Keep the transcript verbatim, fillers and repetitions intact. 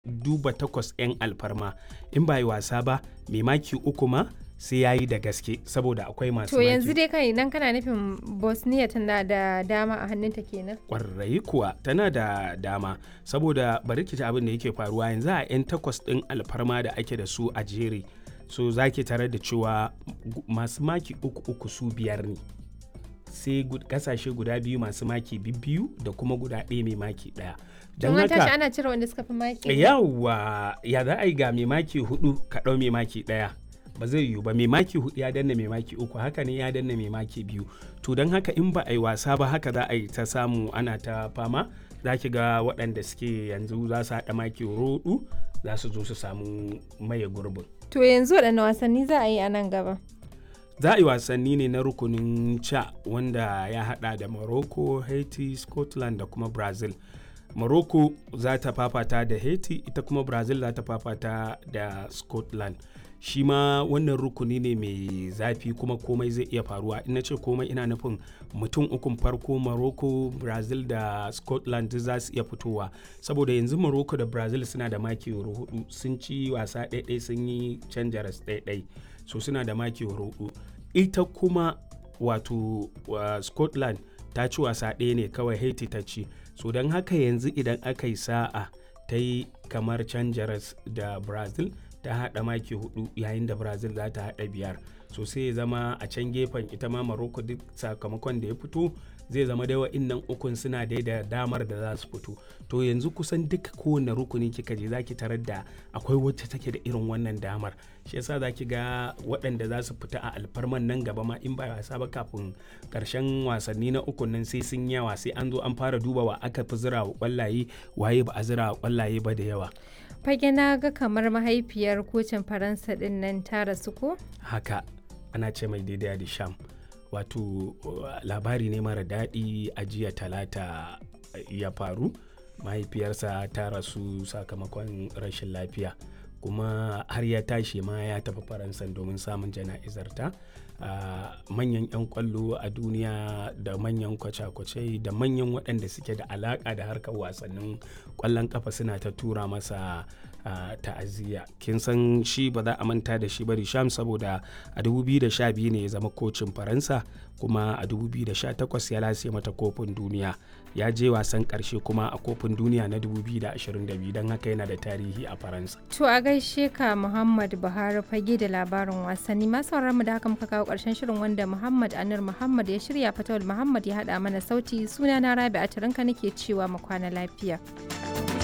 duba takwas 'yan alfarma in ba yi wasa ba mai maki uku ma sai ya yi da gaske saboda akwai masu To maki. yanzu dai kai idan kana nufin Bosnia tana da dama a hannunta kenan. Kwarai kuwa tana da dama saboda bari ki ji abin da yake faruwa yanzu a 'yan takwas ɗin alfarma da ake da su a jere so za ki tarar da cewa masu maki uku uku su biyar ne sai kasashe guda biyu masu maki biyu da kuma guda ɗaya mai maki ɗaya. Don haka tashi ana cire wanda suka fi maki. Yawwa ya za a yi ga mai maki hudu ka ɗau mai maki ɗaya ba zai yiwu ba mai maki hudu ya danna mai maki uku haka ne ya danna mai maki biyu to don haka in ba a yi wasa ba haka za a yi ta samu ana ta fama za ki ga waɗanda suke yanzu za su haɗa maki hudu za su zo su samu maye gurbin. To yanzu waɗanne wasanni za a yi a nan gaba? Za a yi wasanni ne na rukunin ca wanda ya haɗa da Morocco, Haiti, Scotland da kuma Brazil. Morocco za ta fafata da Haiti ita kuma Brazil za ta fafata da Scotland. Shi ma wannan rukuni ne mai zafi kuma komai zai iya faruwa ina ce komai ina nufin mutum ukun farko Morocco, Brazil da Scotland za su iya fitowa saboda yanzu Morocco da Brazil suna da maki hudu sun ci wasa ɗaiɗai sun yi canja ras ɗaiɗai so suna da maki hudu ita kuma wato uh, Scotland ta ci wasa ɗaya ne kawai Haiti ta ci so don haka yanzu idan aka yi sa'a ta yi kamar canja ras da Brazil ta haɗa maki hudu yayin da Brazil za ta haɗa biyar so sai ya zama a can gefen ita ma Morocco duk sakamakon da ya fito zai zama da wa'innan ukun suna dai da damar da za su fito to yanzu kusan duka kowane rukuni kika je zaki tarar da akwai wacce take da irin wannan damar shi yasa zaki ga waɗanda za su fita a alfarman nan gaba ma in ba wasa ba kafin karshen wasanni na ukun nan sai sun yawa sai an zo an fara duba wa aka fi zira wa kwallaye waye ba a zira wa kwallaye ba da yawa. Fage na ga kamar mahaifiyar kocin Faransa din nan ta rasu ko? Haka ana ce mai daidai da sham wato labari ne mara daɗi a jiya talata ya faru mahaifiyarsa ta rasu sakamakon rashin lafiya kuma har ya tashi ma ya tafi Faransa domin samun jana'izarta. Uh, manyan 'yan kwallo a duniya da manyan kwace-kwace da manyan waɗanda suke da alaƙa da harkar wasannin ƙwallon ƙafa suna ta tura masa uh, ta'aziyya kin san shi ba za a manta da shi ba Sham saboda a dubu biyu da sha biyu ne ya zama kocin Faransa kuma a dubu biyu da sha takwas ya lase mata kofin duniya ya je wasan ƙarshe kuma a kofin duniya na dubu biyu da ashirin da biyu don haka yana da tarihi a Faransa. To a gaishe ka Muhammad Buhari fage da labarin wasanni masu mu da haka muka kawo ƙarshen shirin wanda Muhammad Anir Muhammad ya shirya Fatawul Muhammad ya haɗa mana sauti suna na Rabi'a Tarinka nake cewa mu kwana lafiya.